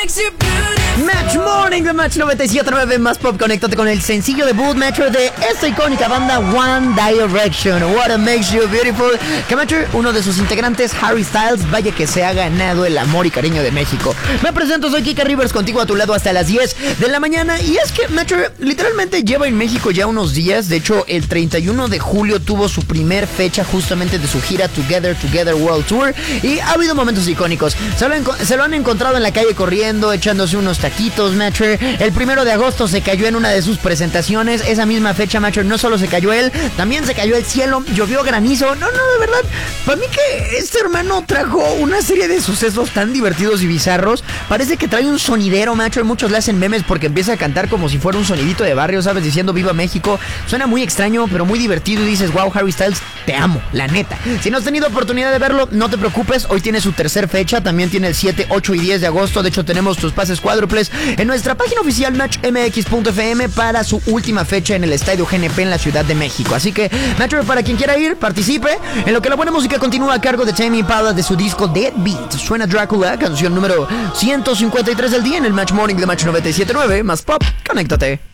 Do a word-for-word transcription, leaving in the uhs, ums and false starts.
Match Morning de Match noventa y siete punto nueve más pop. Conéctate con el sencillo debut, Metro, de esta icónica banda One Direction. What makes you beautiful. Que Metro, uno de sus integrantes, Harry Styles, vaya que se ha ganado el amor y cariño de México. Me presento, soy Kika Rivers, contigo a tu lado hasta las diez de la mañana. Y es que Metro literalmente lleva en México ya unos días. De hecho, el treinta y uno de julio tuvo su primer fecha justamente de su gira Together Together World Tour. Y ha habido momentos icónicos. Se lo, enco- se lo han encontrado en la calle corriendo, echándose unos taquitos, Metro. El primero de agosto se cayó en una de sus presentaciones. Esa misma fecha, Metro, no solo se cayó él, también se cayó el cielo, llovió granizo. No, no, de verdad, para mí que este hermano trajo una serie de sucesos tan divertidos y bizarros. Parece que trae un sonidero, Metro. Muchos le hacen memes porque empieza a cantar como si fuera un sonidito de barrio, ¿sabes? Diciendo Viva México. Suena muy extraño, pero muy divertido y dices, wow, Harry Styles, te amo, la neta. Si no has tenido oportunidad de verlo, no te preocupes. Hoy tiene su tercer fecha, también tiene el siete, ocho y diez de agosto. De hecho, tenemos tus pases cuádruples en nuestra página oficial match m x punto f m para su última fecha en el Estadio G N P en la Ciudad de México. Así que, Metro, para quien quiera ir, participe. En lo que la buena música continúa a cargo de Tame Impala de su disco Dead Beat. Suena Drácula, canción número ciento cincuenta y tres del día en el Match Morning de Match noventa y siete punto nueve. Más pop, conéctate.